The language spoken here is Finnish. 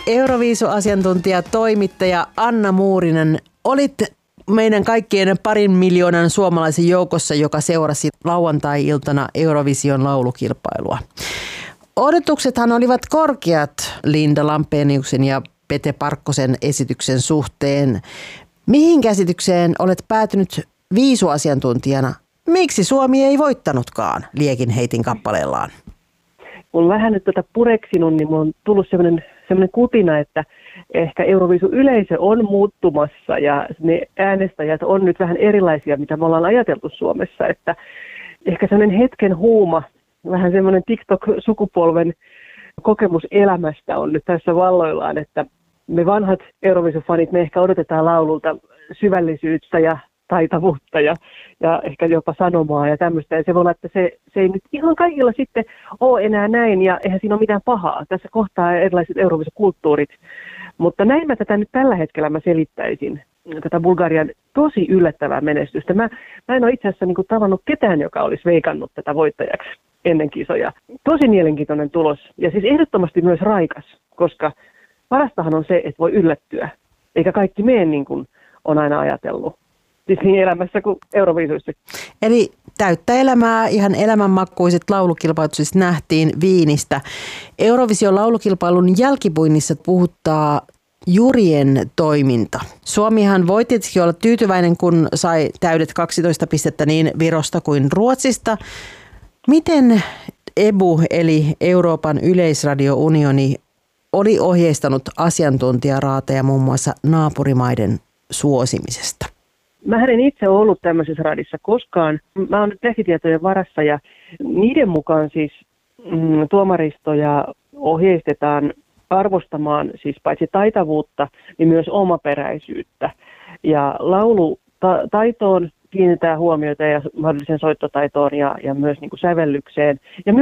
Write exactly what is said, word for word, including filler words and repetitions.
Euroviisu-asiantuntija, toimittaja Anna Muurinen, olit meidän kaikkien parin miljoonan suomalaisen joukossa, joka seurasi lauantai-iltana Eurovision laulukilpailua. Odotuksethan olivat korkeat Linda Lampeniuksen ja Pete Parkkosen esityksen suhteen. Mihin käsitykseen olet päätynyt viisuasiantuntijana? Miksi Suomi ei voittanutkaan Liekin heitin kappaleellaan? Kun vähän nyt tätä pureksinut, niin mulla on tullut sellainen, sellainen kutina, että ehkä Euroviisu-yleisö on muuttumassa ja ne äänestäjät on nyt vähän erilaisia, mitä me ollaan ajateltu Suomessa. Että ehkä sellainen hetken huuma, vähän semmoinen TikTok-sukupolven kokemus elämästä on nyt tässä valloillaan, että me vanhat Euroviisu-fanit, me ehkä odotetaan laululta syvällisyyttä ja taitavuutta ja, ja ehkä jopa sanomaa ja tämmöistä. Ja se voi olla, että se, se ei nyt ihan kaikilla sitten ole enää näin ja eihän siinä ole mitään pahaa. Tässä kohtaa erilaiset Euroviisu-kulttuurit. Mutta näin mä tätä nyt tällä hetkellä mä selittäisin, tätä Bulgarian tosi yllättävää menestystä. Mä, mä en ole itse asiassa niin kuin tavannut ketään, joka olisi veikannut tätä voittajaksi ennen kisoja. Tosi mielenkiintoinen tulos ja siis ehdottomasti myös raikas, koska parastahan on se, että voi yllättyä, eikä kaikki mene niin kuin on aina ajatellut. Siis niin elämässä kuin Euroviisuissa. Eli täyttä elämää, ihan elämänmakkuiset laulukilpailut siis nähtiin Viinistä. Eurovision laulukilpailun jälkipuinnissa puhuttaa jurien toiminta. Suomihan voi tietysti olla tyytyväinen, kun sai täydet kaksitoista pistettä niin Virosta kuin Ruotsista. Miten E B U eli Euroopan yleisradiounioni oli ohjeistanut asiantuntijaraateja muun muassa naapurimaiden suosimisesta? Mä en itse ollut tämmöisessä radissa koskaan. Mä oon nyt lehtitietojen varassa ja niiden mukaan siis mm, tuomaristoja ohjeistetaan arvostamaan siis paitsi taitavuutta, niin myös omaperäisyyttä. Ja laulutaitoon kiinnitetään huomiota ja mahdolliseen soittotaitoon ja, ja myös niin kuin sävellykseen. Ja